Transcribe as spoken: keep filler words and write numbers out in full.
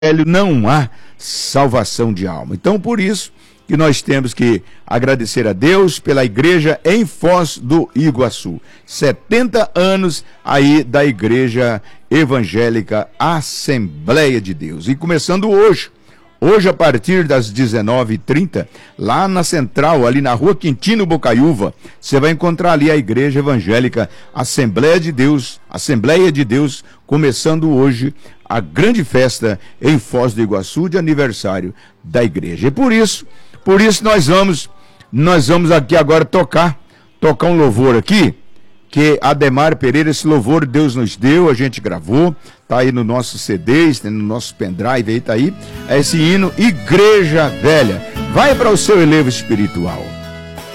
não há salvação de alma. Então, por isso que nós temos que agradecer a Deus pela igreja em Foz do Iguaçu. setenta anos aí da Igreja Evangélica Assembleia de Deus. E começando hoje, hoje a partir das dezenove e trinta, lá na Central, ali na Rua Quintino Bocaiúva, você vai encontrar ali a Igreja Evangélica Assembleia de Deus, Assembleia de Deus, começando hoje a grande festa em Foz do Iguaçu de aniversário da igreja. E por isso, por isso nós vamos, nós vamos aqui agora tocar, tocar um louvor aqui, que Ademar Pereira, esse louvor Deus nos deu, a gente gravou, tá aí no nosso C D, no nosso pendrive aí, tá aí, é esse hino Igreja Velha. Vai para o seu elevo espiritual.